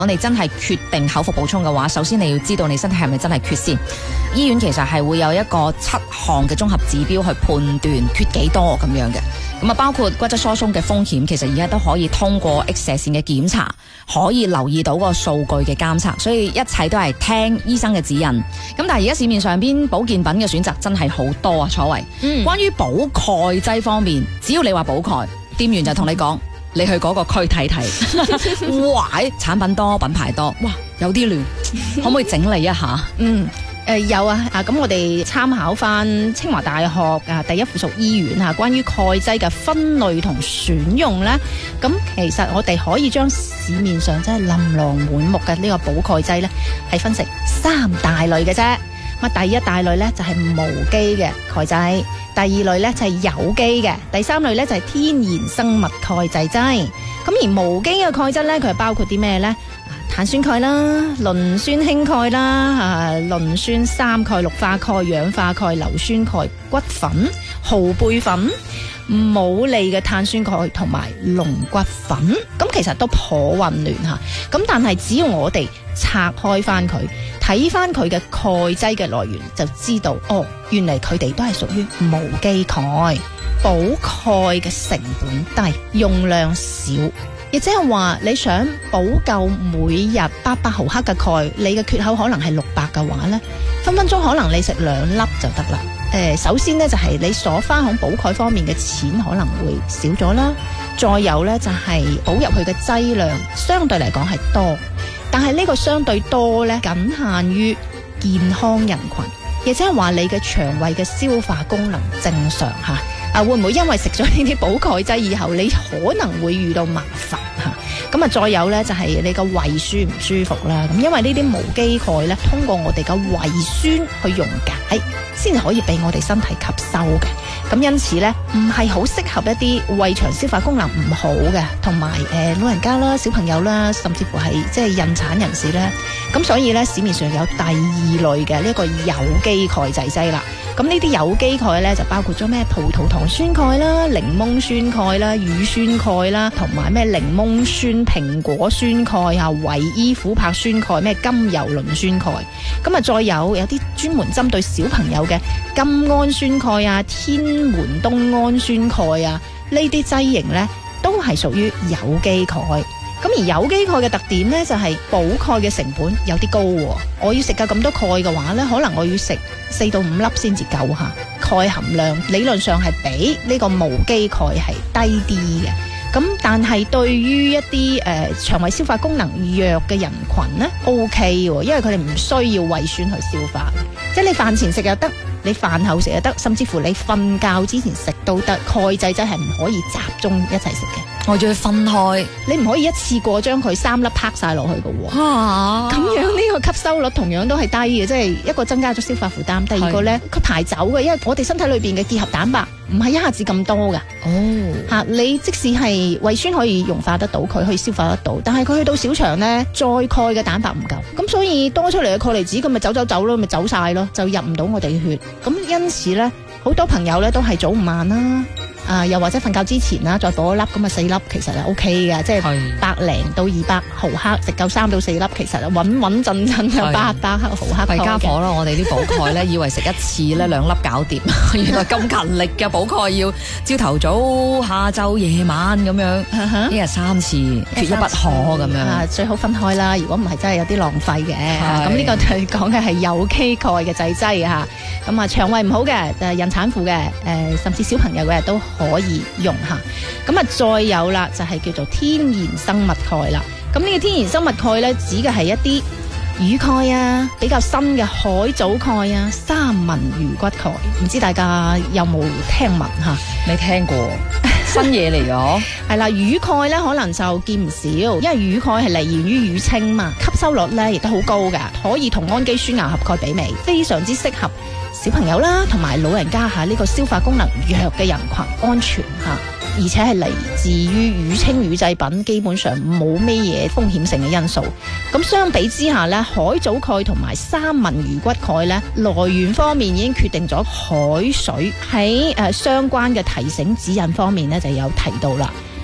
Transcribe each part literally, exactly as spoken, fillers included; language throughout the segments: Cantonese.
我哋真係決定口服補充嘅話，首先你要知道你身體係咪真係缺先。醫院其實係會有一個七項嘅綜合指標去判斷缺幾多咁樣嘅。咁啊，包括骨質疏鬆嘅風險，其實而家都可以通過 X 射線嘅檢查，可以留意到個數據嘅監測，所以一切都係聽醫生嘅指引。咁但係而家市面上邊保健品嘅選擇真係好多啊，楚慧。嗯，關於補蓋劑方面，只要你話補蓋，店員就同你講。你去嗰個區睇睇，哇！產品多，品牌多，哇，有啲亂，可唔可以整理一下？ 嗯，誒、呃、有啊，啊咁我哋參考翻清華大學啊第一附屬醫院嚇、啊，關於鈣劑嘅分類同選用咧，咁其實我哋可以將市面上真係琳琅滿目嘅呢個補鈣劑咧，係分成三大類嘅啫。咁第一大類咧就係無機嘅鈣劑，第二類咧就係有機嘅，第三類咧就係天然生物鈣製劑。咁而無機嘅鈣質咧，佢係包括啲咩咧？碳酸鈣啦、磷酸氫鈣啦、啊磷酸三鈣氯化鈣、氧化鈣、硫酸鈣、骨粉、蠔貝粉、冇利嘅碳酸鈣同埋龍骨粉。咁其實都頗混亂吓。咁但係只要我哋拆開翻佢，睇翻佢嘅鈣劑嘅來源，就知道哦，原嚟佢哋都係屬於無機鈣。補鈣嘅成本低，用量少，亦即係話你想補夠每日八百毫克嘅鈣，你嘅缺口可能係六百嘅話呢，分分鐘可能你食兩粒就得啦。誒、呃，首先呢，就係、是、你所花喺補鈣方面嘅錢可能會少咗啦，再有呢，就係補入去嘅劑量相對嚟講係多，但係呢個相對多呢，僅限於健康人群，亦即係話你嘅腸胃嘅消化功能正常吓。啊，會唔會因為食咗呢啲補鈣劑以後，你可能會遇到麻煩嚇？咁啊，再有呢，就係、是、你個胃舒唔舒服啦。咁因為呢啲無機鈣呢，通過我哋嘅胃酸去溶解，先至可以俾我哋身體吸收嘅。咁因此呢，唔係好適合一啲胃腸消化功能唔好嘅，同埋誒老人家啦、小朋友啦，甚至乎係即係孕產人士呢。咁所以呢，市面上有第二類嘅呢個有機鈣製劑啦。咁呢啲有機鈣呢，就包括咗咩葡萄糖酸鈣啦、檸檬酸鈣啦、乳酸鈣啦，同埋咩檸檬酸、蘋果酸鈣啊、維伊琥珀酸鈣、咩甘油磷酸鈣。咁啊，再有有啲專門針對小朋友嘅甘氨酸鈣啊、天門冬氨酸鈣啊，呢啲劑型呢，都係屬於有機鈣。咁而有機鈣嘅特點呢，就係補鈣嘅成本有啲高喎。我要食夠咁多鈣嘅話呢，可能我要食四到五粒先至夠吓。鈣含量理論上係比呢個無機鈣係低啲嘅。咁但係對於一啲誒腸胃消化功能弱嘅人群呢 OK 喎，因為佢哋唔需要胃酸去消化，即係你飯前食又得，你飯後食又得，甚至乎你瞓覺之前食都得。鈣劑真係唔可以集中一齊食嘅。 我仲要分開， 你唔可以一次過將佢三粒拍晒落去嘅喎。咁、 啊、 樣呢個吸收率同樣都係低嘅，即係一個增加咗消化負擔，第二個呢，佢排走嘅，因為我哋身體裏邊嘅結合蛋白唔係一下子咁多㗎。哦，嚇、啊、你即使係胃酸可以溶化得到，佢可以消化得到，但係佢去到小腸呢，再鈣嘅蛋白唔夠，咁所以多出嚟嘅鈣離子佢咪走走走咯，咪走晒咯，就入唔到我哋嘅血。咁因此呢，好多朋友呢都係早午晚啦。啊，又或者瞓覺之前啦，再補一粒咁啊，四粒其實係 O K 嘅，即係百零到二百毫克，食夠三到四粒，其實穩穩陣陣有八百毫克。 弊家伙啦，我哋啲補鈣咧，以為食一次咧兩粒搞掂，原來咁勤力嘅補鈣要朝頭早、下晝、夜晚咁樣，一日三次，缺一不可咁樣。 啊，最好分開啦，如果唔係真係有啲浪費嘅。咁呢個就講嘅係有機鈣嘅製劑嚇。咁啊，腸胃唔好嘅，誒孕產婦嘅，誒甚至小朋友嘅都可以用下。咁啊，再有啦，就係叫做天然生物鈣啦。咁呢個天然生物鈣咧，指嘅係一啲乳鈣啊，比較新嘅海藻鈣啊，三文魚骨鈣。唔知大家有冇聽聞吓？ 未聽過，新嘢嚟嘅。 係啦，乳鈣咧可能就見唔少，因為乳鈣係嚟源於乳清嘛，吸收率咧亦都好高㗎，可以同氨基酸牙合鈣媲美，非常之適合小朋友啦，同埋老人家吓，呢個消化功能弱嘅人群，安全吓，而且係嚟自於乳清乳製品，基本上冇咩嘢風險性嘅因素。咁相比之下咧，海藻鈣同埋三文魚骨鈣咧，來源方面已經決定咗海水喺誒相關嘅提醒指引方面咧就有提到啦。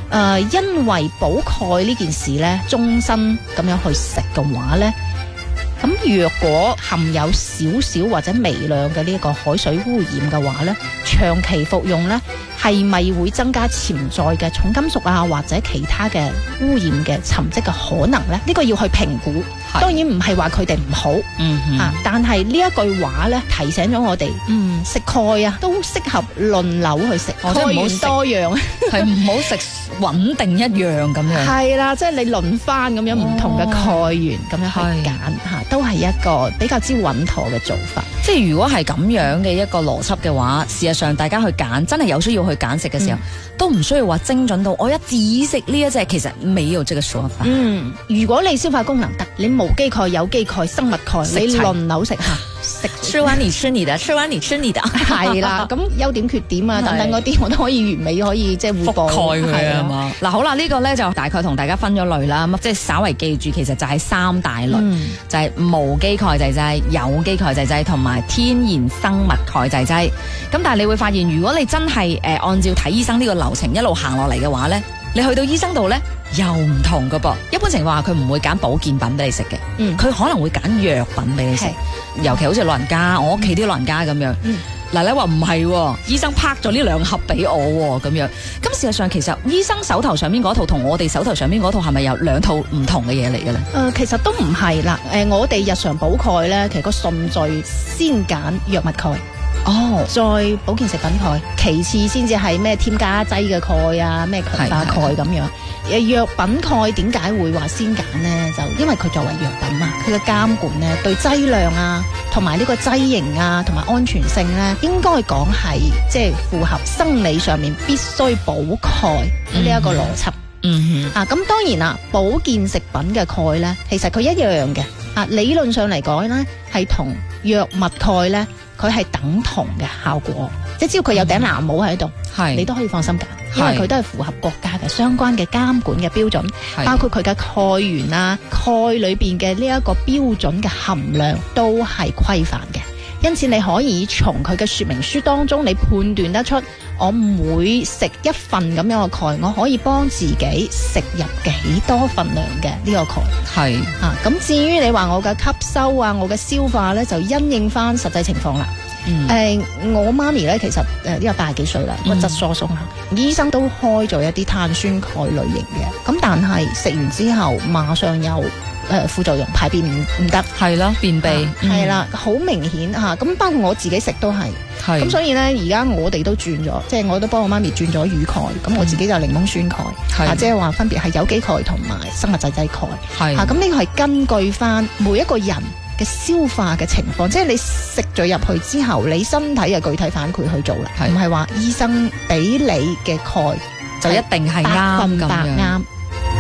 呃，因為補鈣呢件事咧，終身咁樣去食嘅話咧。咁若果含有少少或者微量嘅呢一個海水污染嘅話咧，長期服用咧，係咪會增加潛在嘅重金屬啊或者其他嘅污染嘅沉積嘅可能咧？呢、這個要去評估。當然唔係話佢哋唔好， 嗯哼啊，但係呢一句話咧提醒咗我哋，嗯，食鈣啊都適合輪流去食，鈣源多樣， 係唔好食穩定一樣咁樣。 係啦，即係你輪翻咁樣唔同嘅鈣源咁樣去揀吓，都係一個比較之穩妥嘅做法。 即係如果係咁樣嘅一個邏輯嘅話，事實上大家去揀真係有需要去揀食嘅時候，嗯、都唔需要話精準到我一只食呢一隻，其實沒有這個說法。 嗯，如果你消化功能得，你無機鈣、有機鈣、生物鈣，你輪流食下。食吃完你吃你的，吃完你吃你的， 係啦。咁優點缺點啊等等嗰啲，我都可以完美可以即係互補覆蓋佢啊嘛。嗱好啦，呢、這個咧就大概同大家分咗類啦。咁即係稍為記住，其實就係三大類，嗯、就係無機鈣製劑、有機鈣製劑同埋天然生物鈣製劑。咁但係你會發現，如果你真係誒、呃、按照睇醫生呢個流程一路行落嚟嘅話咧，你去到醫生度咧又唔同噶噃。一般情況下佢唔會揀保健品俾你食嘅，嗯，佢可能會揀藥品俾你食。尤其好似老人家，我屋企啲老人家咁樣，奶奶話唔係，醫生拍咗呢兩盒俾我咁樣。咁事實上，其實醫生手頭上面嗰套同我哋手頭上面嗰套係咪有兩套唔同嘅嘢嚟嘅咧？誒、 呃，其實都唔係啦。誒、呃，我哋日常補鈣咧，其實個順序先揀藥物鈣。哦，再保健食品鈣，其次先至係咩添加劑嘅鈣啊，咩強化鈣咁樣。誒，藥品鈣點解會話先揀呢？就因為佢作為藥品嘛，佢嘅監管呢，對劑量啊，同埋呢個劑型啊，同埋安全性呢，應該講係即係符合生理上面必須補鈣呢一個邏輯。嗯哼，啊，咁當然啦，保健食品嘅鈣呢，其實佢一樣嘅。啊，理論上嚟講呢，係同藥物鈣呢。佢係等同嘅效果，即係只要佢有頂藍帽喺度，嗯、你都可以放心揀，因為佢都係符合國家嘅相關嘅監管嘅標準，包括佢嘅鈣源啊、鈣裏邊嘅呢一個標準嘅含量都係規範嘅，因此你可以從佢嘅說明書當中，你判斷得出我每食一份咁樣嘅鈣，我可以幫自己食入幾多份量嘅呢個鈣。係啊，咁至於你話我嘅吸收啊，我嘅消化咧，就因應翻實際情況啦。誒、嗯呃，我媽咪咧，其實誒呢個八十幾歲啦，骨質疏鬆啦，嗯、醫生都開咗一啲碳酸鈣類型嘅，咁但係食完之後馬上有誒副作用，排便唔唔得，係啦，便秘，係啦，好明顯吓。咁包括我自己食都係，咁所以咧而家我哋都轉咗，即係我都幫我媽咪轉咗乳鈣，咁、嗯、我自己就檸檬酸鈣，啊，即係話分別係有機鈣同埋生物製劑鈣，係啊，咁呢個係根據翻每一個人嘅消化嘅情況，即係你食咗入去之後，你身體嘅具體反饋去做啦，唔係話醫生俾你嘅鈣就一定係啱咁樣。